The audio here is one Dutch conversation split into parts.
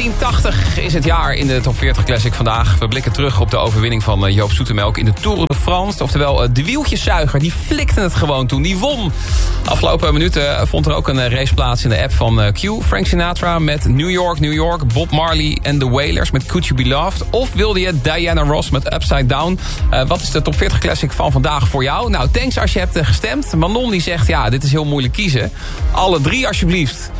1982 is het jaar in de Top 40 Classic vandaag. We blikken terug op de overwinning van Joop Zoetemelk in de Tour de France. Oftewel, de wieltjeszuiger, die flikte het gewoon toen. Die won. Afgelopen minuten vond er ook een race plaats in de app van Q. Frank Sinatra met New York, New York. Bob Marley en The Wailers met Could You Be Loved. Of wilde je Diana Ross met Upside Down? Wat is de Top 40 Classic van vandaag voor jou? Nou, thanks als je hebt gestemd. Manon die zegt, ja, dit is heel moeilijk kiezen. Alle drie alsjeblieft.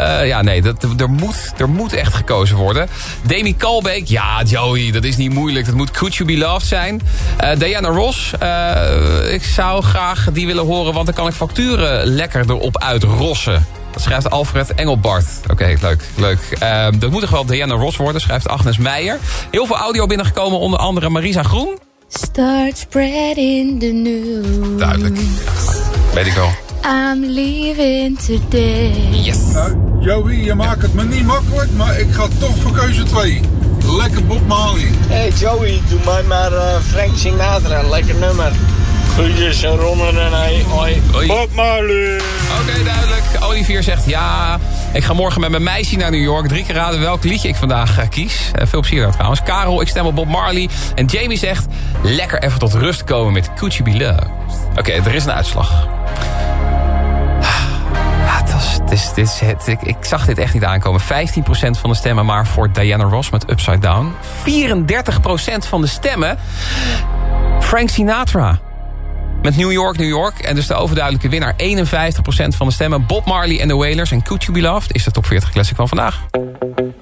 Er moet echt gekozen worden. Demi Kalbeek, ja Joey, dat is niet moeilijk. Dat moet Could You Be Loved zijn. Diana Ross, ik zou graag die willen horen, want dan kan ik facturen lekker erop uitrossen. Dat schrijft Alfred Engelbart. Oké, leuk. Dat moet toch wel Diana Ross worden, schrijft Agnes Meijer. Heel veel audio binnengekomen, onder andere Marisa Groen. Start spreading the news. Duidelijk. Ja, weet ik wel. I'm leaving today. Yes. Joey, je maakt het me niet makkelijk, maar ik ga toch voor keuze 2. Lekker Bob Marley. Hey Joey, doe mij maar Frank Sinatra, lekker nummer. Groetjes en Ron en hoi. Bob Marley. Oké, duidelijk. Olivier zegt ja. Ik ga morgen met mijn meisje naar New York. 3 keer raden welk liedje ik vandaag kies. Veel plezier daar trouwens. Karel, ik stem op Bob Marley. En Jamie zegt lekker even tot rust komen met Could You Be Loved. Oké, er is een uitslag. Ik zag dit echt niet aankomen. 15% van de stemmen maar voor Diana Ross met Upside Down. 34% van de stemmen Frank Sinatra met New York, New York. En dus de overduidelijke winnaar. 51% van de stemmen Bob Marley en The Wailers en Could You Be Loved is de Top 40 Classic van vandaag.